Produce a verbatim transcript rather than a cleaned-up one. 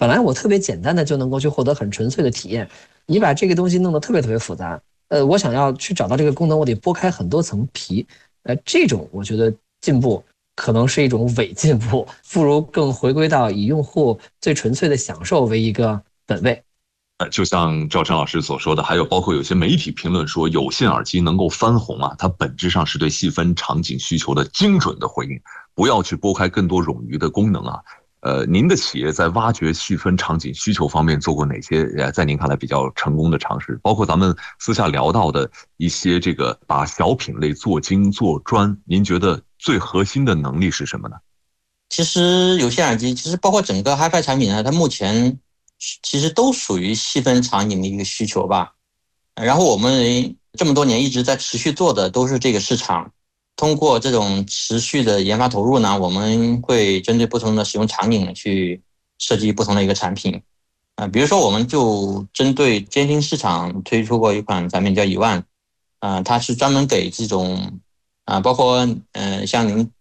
本来我特别简单的就能够去获得很纯粹的体验，你把这个东西弄得特别特别复杂，呃，我想要去找到这个功能，我得剥开很多层皮，呃，这种我觉得进步可能是一种伪进步，不如更回归到以用户最纯粹的享受为一个本位。 呃，就像赵晨老师所说的，还有包括有些媒体评论说，有线耳机能够翻红啊，它本质上是对细分场景需求的精准的回应，不要去剥开更多冗余的功能啊。呃，您的企业在挖掘细分场景需求方面做过哪些呃，在您看来比较成功的尝试？包括咱们私下聊到的一些这个把小品类做精做专，您觉得最核心的能力是什么呢？ 其实有线耳机，其实包括整个 HiFi 产品呢，它目前其实都属于细分场景的一个需求吧。然后我们这么多年一直在持续做的都是这个市场，通过这种持续的研发投入呢，我们会针对不同的使用场景去设计不同的一个产品。啊、呃，比如说我们就针对监听市场推出过一款产品叫一万，啊、呃，它是专门给这种啊、呃，包括呃像您